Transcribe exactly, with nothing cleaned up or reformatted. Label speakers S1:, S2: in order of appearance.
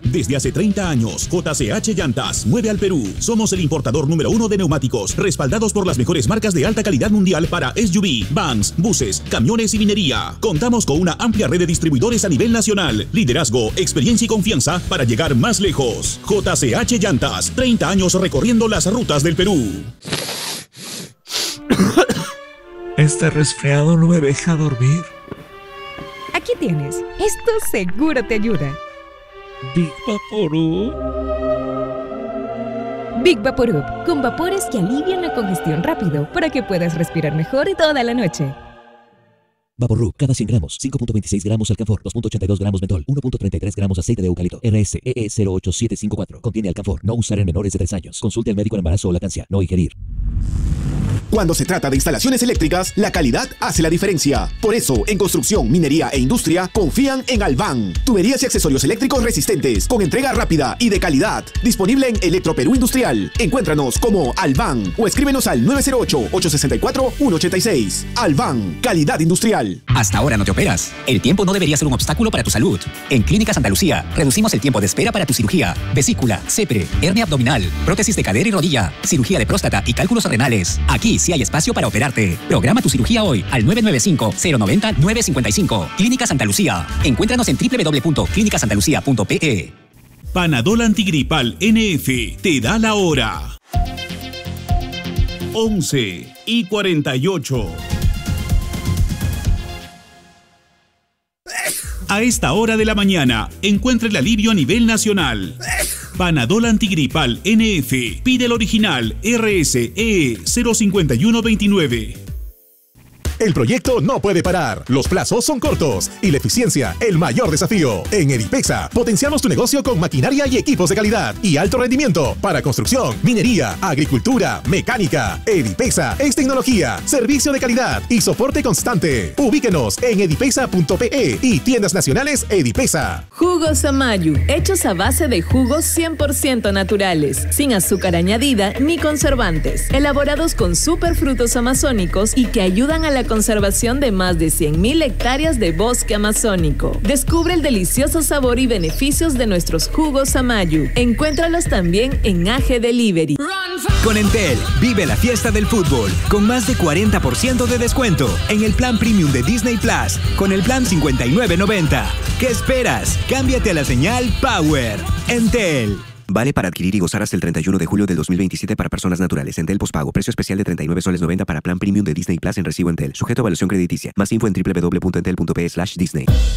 S1: Desde hace treinta años, J C H Llantas mueve al Perú. Somos el importador número uno de neumáticos, respaldados por las mejores marcas de alta calidad mundial para S U V, vans, buses, camiones y minería. Contamos con una amplia red de distribuidores a nivel nacional. Liderazgo, experiencia y confianza para llegar más lejos. J C H Llantas, treinta años recorriendo las rutas del Perú.
S2: Este resfriado no me deja dormir.
S3: Aquí tienes. Esto seguro te ayuda.
S2: Big Vaporub.
S3: Big Vaporub, con vapores que alivian la congestión rápido para que puedas respirar mejor toda la noche.
S4: Vaporub, cada cien gramos, cinco punto veintiséis gramos alcanfor, dos punto ochenta y dos gramos mentol, uno punto treinta y tres gramos aceite de eucalipto, R S E E cero ocho siete cinco cuatro. Contiene alcanfor, no usar en menores de tres años. Consulte al médico en embarazo o lactancia, no ingerir.
S5: Cuando se trata de instalaciones eléctricas, la calidad hace la diferencia. Por eso, en construcción, minería e industria, confían en Alban. Tuberías y accesorios eléctricos resistentes, con entrega rápida y de calidad. Disponible en Electroperú Industrial. Encuéntranos como Alban o escríbenos al nueve cero ocho, ocho seis cuatro, uno ocho seis. Alban, calidad industrial.
S6: Hasta ahora no te operas. El tiempo no debería ser un obstáculo para tu salud. En Clínica Santa Lucía, reducimos el tiempo de espera para tu cirugía. Vesícula, CEPRE, hernia abdominal, prótesis de cadera y rodilla, cirugía de próstata y cálculos renales. Aquí sí hay espacio para operarte. Programa tu cirugía hoy al nueve nueve cinco, cero nueve cero, nueve cinco cinco. Clínica Santa Lucía. Encuéntranos en doble u doble u doble u punto clínica santa lucía punto pe e.
S1: Panadol Antigripal N F te da la hora. once y cuarenta y ocho. A esta hora de la mañana, encuentra el alivio a nivel nacional. Panadol Antigripal N F. Pide el original R S E cero cinco uno dos nueve.
S7: El proyecto no puede parar, los plazos son cortos y la eficiencia el mayor desafío. En Edipexa potenciamos tu negocio con maquinaria y equipos de calidad y alto rendimiento para construcción, minería, agricultura, mecánica. Edipexa es tecnología, servicio de calidad y soporte constante. Ubíquenos en edipexa punto pe e y tiendas nacionales Edipexa.
S8: Jugos Amayu, hechos a base de jugos cien por ciento naturales, sin azúcar añadida ni conservantes, elaborados con superfrutos amazónicos y que ayudan a la conservación de más de cien mil hectáreas de bosque amazónico. Descubre el delicioso sabor y beneficios de nuestros jugos Amayu. Encuéntralos también en A G Delivery.
S9: Con Entel, vive la fiesta del fútbol con más de cuarenta por ciento de descuento en el plan premium de Disney Plus con el plan cincuenta y nueve noventa. ¿Qué esperas? Cámbiate a la señal Power. Entel.
S10: Vale para adquirir y gozar hasta el treinta y uno de julio del dos mil veintisiete para personas naturales. Entel pospago. Precio especial de treinta y nueve soles noventa para plan premium de Disney Plus en recibo Entel. Sujeto a evaluación crediticia. Más info en doble u doble u doble u punto entel punto pe e slash Disney.